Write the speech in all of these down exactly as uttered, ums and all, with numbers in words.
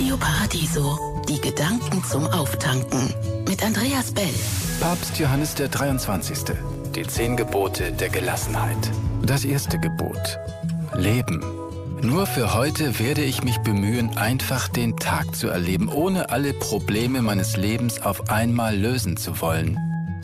Radio Paradiso. Die Gedanken zum Auftanken. Mit Andreas Bell. Papst Johannes der dreiundzwanzigste. Die zehn Gebote der Gelassenheit. Das erste Gebot. Leben. Nur für heute werde ich mich bemühen, einfach den Tag zu erleben, ohne alle Probleme meines Lebens auf einmal lösen zu wollen.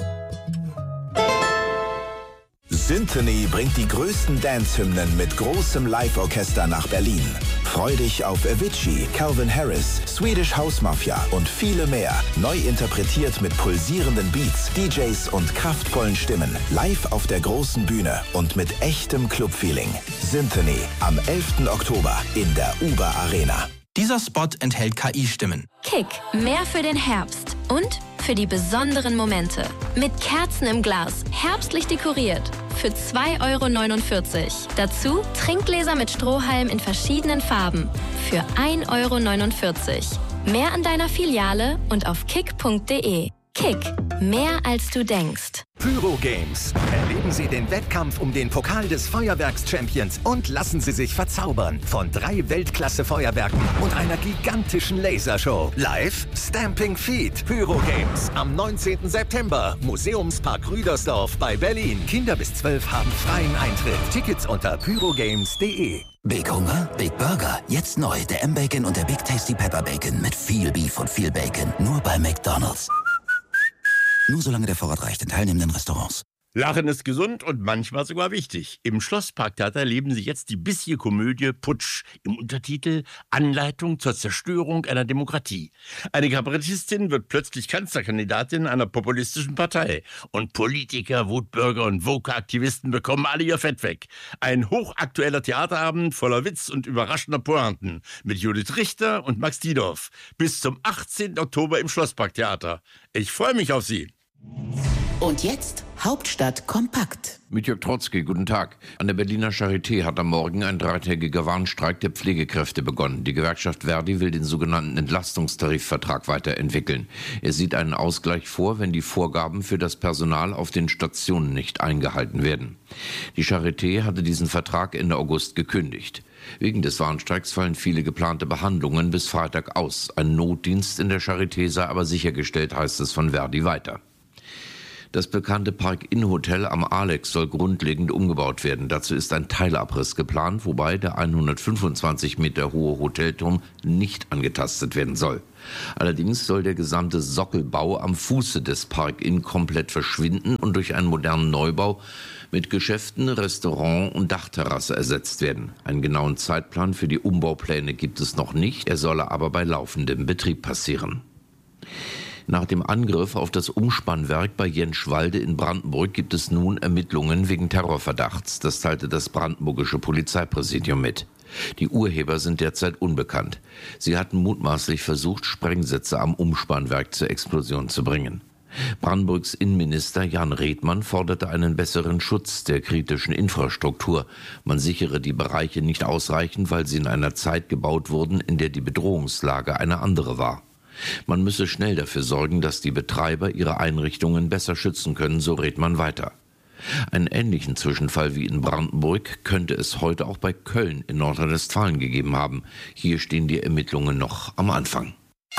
Symphony bringt die größten Dance-Hymnen mit großem Live-Orchester nach Berlin. Freu dich auf Avicii, Calvin Harris, Swedish House Mafia und viele mehr. Neu interpretiert mit pulsierenden Beats, D Js und kraftvollen Stimmen. Live auf der großen Bühne und mit echtem Club-Feeling. Symphony am elften Oktober in der Uber Arena. Dieser Spot enthält K I-Stimmen. Kick, mehr für den Herbst und für die besonderen Momente. Mit Kerzen im Glas, herbstlich dekoriert. Für zwei Euro neunundvierzig. Dazu Trinkgläser mit Strohhalm in verschiedenen Farben. Für ein Euro neunundvierzig. Mehr an deiner Filiale und auf kick punkt de. Kick, mehr als du denkst. Pyro Games. Erleben Sie den Wettkampf um den Pokal des Feuerwerks-Champions und lassen Sie sich verzaubern von drei Weltklasse-Feuerwerken und einer gigantischen Lasershow. Live Stamping Feet. Pyro Games am neunzehnten September. Museumspark Rüdersdorf bei Berlin. Kinder bis zwölf haben freien Eintritt. Tickets unter pyrogames punkt de. Big Hunger, Big Burger. Jetzt neu der M-Bacon und der Big Tasty Pepper Bacon mit viel Beef und viel Bacon. Nur bei McDonald's. Nur solange der Vorrat reicht in teilnehmenden Restaurants. Lachen ist gesund und manchmal sogar wichtig. Im Schlossparktheater erleben Sie jetzt die bissige Komödie Putsch. Im Untertitel Anleitung zur Zerstörung einer Demokratie. Eine Kabarettistin wird plötzlich Kanzlerkandidatin einer populistischen Partei. Und Politiker, Wutbürger und Woke-Aktivisten bekommen alle ihr Fett weg. Ein hochaktueller Theaterabend voller Witz und überraschender Pointen. Mit Judith Richter und Max Diedorf. Bis zum achtzehnten Oktober im Schlossparktheater. Ich freue mich auf Sie. Und jetzt Hauptstadt kompakt. Mit Jörg Trotzki, guten Tag. An der Berliner Charité hat am Morgen ein dreitägiger Warnstreik der Pflegekräfte begonnen. Die Gewerkschaft Verdi will den sogenannten Entlastungstarifvertrag weiterentwickeln. Er sieht einen Ausgleich vor, wenn die Vorgaben für das Personal auf den Stationen nicht eingehalten werden. Die Charité hatte diesen Vertrag Ende August gekündigt. Wegen des Warnstreiks fallen viele geplante Behandlungen bis Freitag aus. Ein Notdienst in der Charité sei aber sichergestellt, heißt es von Verdi weiter. Das bekannte Park-Inn-Hotel am Alex soll grundlegend umgebaut werden. Dazu ist ein Teilabriss geplant, wobei der hundertfünfundzwanzig Meter hohe Hotelturm nicht angetastet werden soll. Allerdings soll der gesamte Sockelbau am Fuße des Park-Inn komplett verschwinden und durch einen modernen Neubau mit Geschäften, Restaurant und Dachterrasse ersetzt werden. Einen genauen Zeitplan für die Umbaupläne gibt es noch nicht. Er solle aber bei laufendem Betrieb passieren. Nach dem Angriff auf das Umspannwerk bei Jenschwalde in Brandenburg gibt es nun Ermittlungen wegen Terrorverdachts. Das teilte das brandenburgische Polizeipräsidium mit. Die Urheber sind derzeit unbekannt. Sie hatten mutmaßlich versucht, Sprengsätze am Umspannwerk zur Explosion zu bringen. Brandenburgs Innenminister Jan Redmann forderte einen besseren Schutz der kritischen Infrastruktur. Man sichere die Bereiche nicht ausreichend, weil sie in einer Zeit gebaut wurden, in der die Bedrohungslage eine andere war. Man müsse schnell dafür sorgen, dass die Betreiber ihre Einrichtungen besser schützen können, so Redmann weiter. Einen ähnlichen Zwischenfall wie in Brandenburg könnte es heute auch bei Köln in Nordrhein-Westfalen gegeben haben. Hier stehen die Ermittlungen noch am Anfang.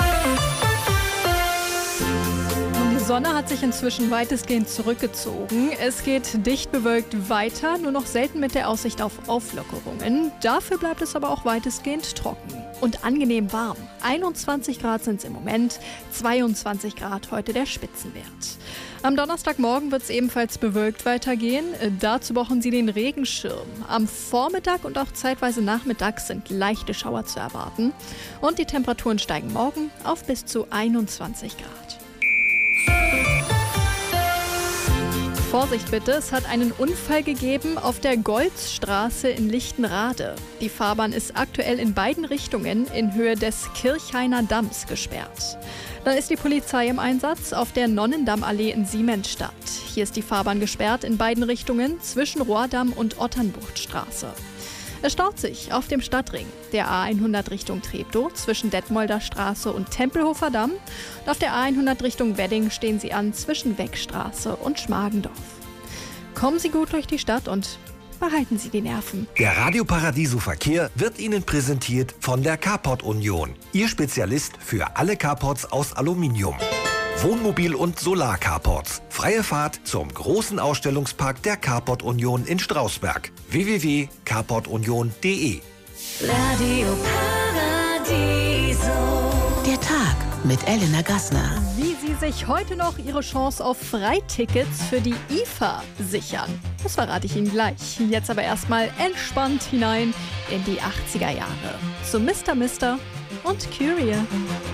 Die Sonne hat sich inzwischen weitestgehend zurückgezogen. Es geht dicht bewölkt weiter, nur noch selten mit der Aussicht auf Auflockerungen. Dafür bleibt es aber auch weitestgehend trocken und angenehm warm. einundzwanzig Grad sind es im Moment, zweiundzwanzig Grad heute der Spitzenwert. Am Donnerstagmorgen wird es ebenfalls bewölkt weitergehen. Dazu brauchen Sie den Regenschirm. Am Vormittag und auch zeitweise nachmittags sind leichte Schauer zu erwarten. Und die Temperaturen steigen morgen auf bis zu einundzwanzig Grad. Vorsicht bitte, es hat einen Unfall gegeben auf der Golzstraße in Lichtenrade. Die Fahrbahn ist aktuell in beiden Richtungen in Höhe des Kirchhainer Damms gesperrt. Dann ist die Polizei im Einsatz auf der Nonnendammallee in Siemensstadt. Hier ist die Fahrbahn gesperrt in beiden Richtungen zwischen Rohrdamm und Otternbuchtstraße. Es staut sich auf dem Stadtring, der A hundert Richtung Treptow zwischen Detmolder Straße und Tempelhofer Damm. Und auf der A hundert Richtung Wedding stehen sie an zwischen Weckstraße und Schmargendorf. Kommen Sie gut durch die Stadt und behalten Sie die Nerven. Der Radio Paradiso Verkehr wird Ihnen präsentiert von der Carport Union. Ihr Spezialist für alle Carports aus Aluminium. Wohnmobil- und Solar-Carports. Freie Fahrt zum großen Ausstellungspark der Carport Union in Strausberg. w w w punkt carport union punkt de. Radio Paradiso. Der Tag mit Elena Gassner. Wie Sie sich heute noch Ihre Chance auf Freitickets für die I F A sichern, das verrate ich Ihnen gleich. Jetzt aber erstmal entspannt hinein in die achtziger Jahre. Zu Mister Mister und Curie.